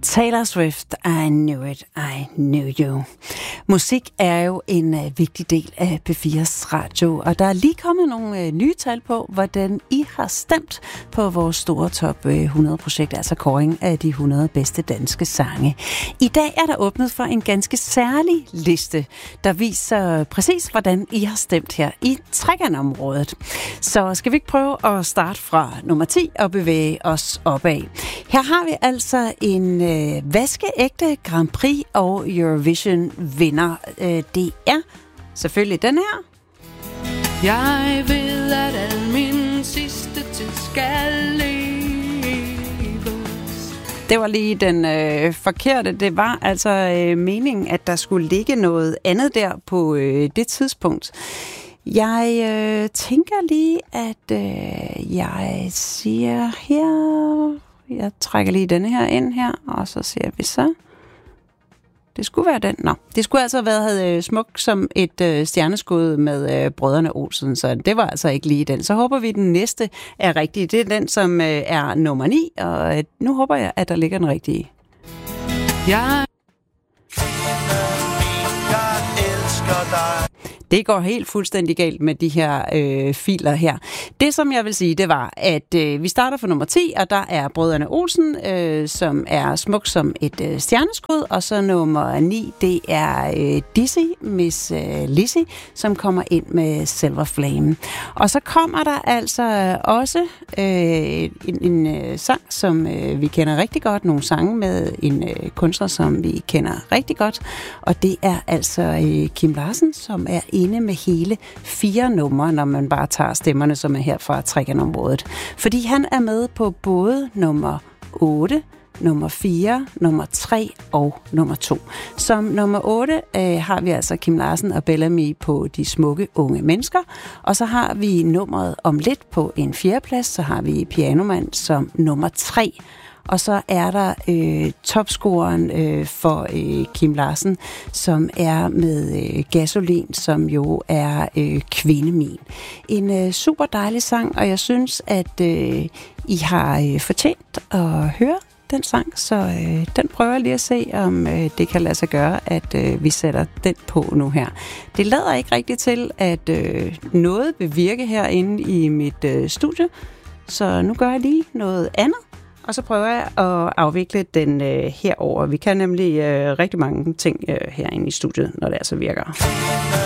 Taylor Swift, I Knew It, I Knew You. Musik er jo en vigtig del af P4's radio, og der er lige kommet nogle nye tal på, hvordan I har stemt på vores store top 100-projekt, altså kåring af de 100 bedste danske sange. I dag er der åbnet for en ganske særlig liste, der viser præcis, hvordan I har stemt her i Trekantområdet. Så skal vi ikke prøve at starte fra nummer 10 og bevæge os opad. Her har vi altså en vaskeægte Grand Prix og Eurovision vinder. Det er selvfølgelig den her. Jeg ved, at al min sidste tid skal leves. Det var lige den forkerte. Det var altså meningen, at der skulle ligge noget andet der på det tidspunkt. Jeg tænker lige, at jeg siger her... Jeg trækker lige denne her ind her, og så ser vi så. Det skulle være den. Nå, det skulle altså have været smuk som et stjerneskud med brødrene Olsen, så det var altså ikke lige den. Så håber vi, at den næste er rigtig. Det er den, som er nummer 9, og nu håber jeg, at der ligger den rigtige. Jeg elsker dig. Det går helt fuldstændig galt med de her filer her. Det, som jeg vil sige, det var, at vi starter for nummer 10, og der er brødrene Olsen, som er smuk som et stjerneskud, og så nummer 9, det er Dizzy, Miss Lizzy, som kommer ind med Silver Flame. Og så kommer der altså også en sang, som vi kender rigtig godt, nogle sange med en kunstner, som vi kender rigtig godt, og det er altså Kim Larsen, som er inde med hele 4 numre, når man bare tager stemmerne, som er her fra Trekantområdet. Fordi han er med på både nummer 8, nummer 4, nummer 3 og nummer 2. Som nummer 8 har vi altså Kim Larsen og Bellamy på De Smukke Unge Mennesker, og så har vi nummeret om lidt på en 4. plads, så har vi Pianoman som nummer 3. Og så er der topscoren for Kim Larsen, som er med Gasolin, som jo er Kvindemin. En super dejlig sang, og jeg synes, at I har fortjent at høre den sang, så den prøver jeg lige at se, om det kan lade sig gøre, at vi sætter den på nu her. Det lader ikke rigtigt til, at noget vil virke herinde i mit studie, så nu gør jeg lige noget andet. Og så prøver jeg at afvikle den herover. Vi kan nemlig rigtig mange ting herinde i studiet, når det altså virker.